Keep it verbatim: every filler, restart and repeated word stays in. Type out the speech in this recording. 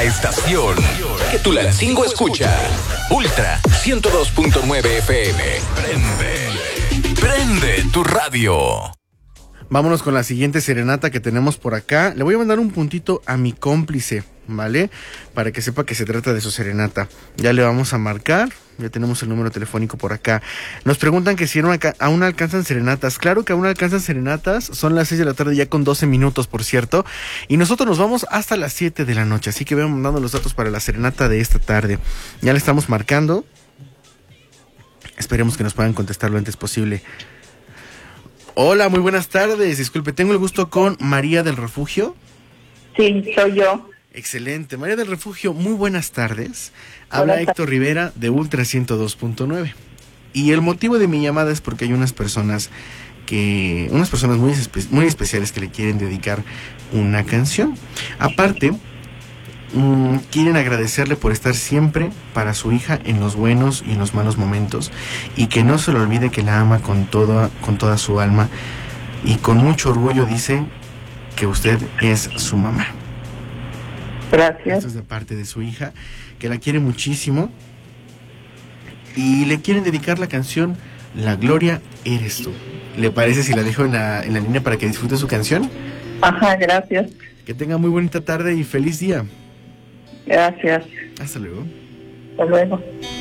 estación que Tulancingo escucha. Ultra ciento dos punto nueve F M. Prende, prende tu radio. Vámonos con la siguiente serenata que tenemos por acá. Le voy a mandar un puntito a mi cómplice, ¿vale? Para que sepa que se trata de su serenata. Ya le vamos a marcar. Ya tenemos el número telefónico por acá. Nos preguntan que si aún alcanzan serenatas. Claro que aún alcanzan serenatas. Son las seis de la tarde ya con doce minutos, por cierto. Y nosotros nos vamos hasta las siete de la noche. Así que vean mandando los datos para la serenata de esta tarde. Ya le estamos marcando. Esperemos que nos puedan contestar lo antes posible. Hola, muy buenas tardes. Disculpe, tengo el gusto con María del Refugio. Sí, soy yo. Excelente. María del Refugio, muy buenas tardes. Habla Hola, Héctor Rivera de Ultra ciento dos punto nueve. Y el motivo de mi llamada es porque hay unas personas que, unas personas muy, espe- muy especiales que le quieren dedicar una canción. Aparte, mmm, quieren agradecerle por estar siempre para su hija en los buenos y en los malos momentos, y que no se le olvide que la ama con toda, con toda su alma, y con mucho orgullo dice que usted es su mamá. Gracias. Esto es de parte de su hija, que la quiere muchísimo, y le quieren dedicar la canción La Gloria Eres Tú. ¿Le parece si la dejo en la, en la línea para que disfrute su canción? Ajá, gracias. Que tenga muy bonita tarde y feliz día. Gracias. Hasta luego. Hasta luego.